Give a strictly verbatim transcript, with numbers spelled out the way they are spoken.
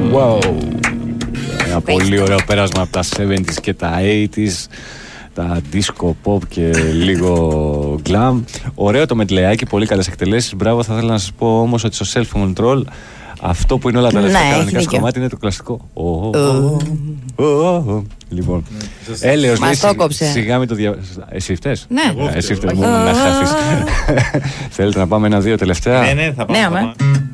Wow. Ένα πολύ ωραίο πέρασμα από τα εβδομήντα και τα ογδόντα, τα disco pop και λίγο glam. Ωραίο το μετλεάκι, πολύ καλές εκτελέσεις. Μπράβο, θα ήθελα να σας πω όμως ότι στο self control αυτό που είναι όλα τα λεφτά κανονικά στο κομμάτι είναι το κλασικό. Λοιπόν, έλεος λέει σιγά μην το διαβάσεις. Εσύ φταίς? Ναι. Εσύ φταίς, μου να χάθεις. Θέλετε να πάμε ένα-δύο τελευταία? Ναι, ναι, θα πάμε.